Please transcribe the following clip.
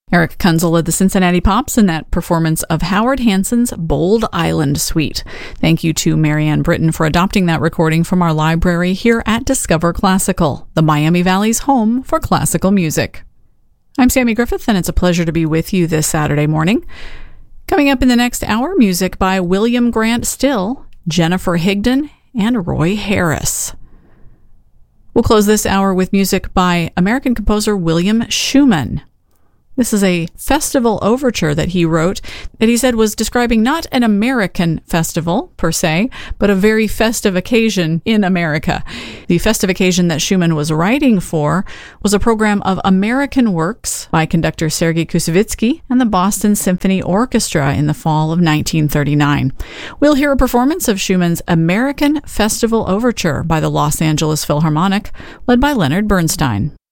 Eric Kunzel led the Cincinnati Pops in that performance of Howard Hanson's Bold Island Suite. Thank you to Marianne Britton for adopting that recording from our library here at Discover Classical, the Miami Valley's home for classical music. I'm Sammy Griffith, and it's a pleasure to be with you this Saturday morning. Coming up in the next hour, music by William Grant Still, Jennifer Higdon, and Roy Harris. We'll close this hour with music by American composer William Schumann. This is a festival overture that he wrote that he said was describing not an American festival, per se, but a very festive occasion in America. The festive occasion that Schumann was writing for was a program of American works by conductor Sergei Koussevitzky and the Boston Symphony Orchestra in the fall of 1939. We'll hear a performance of Schumann's American Festival Overture by the Los Angeles Philharmonic, led by Leonard Bernstein.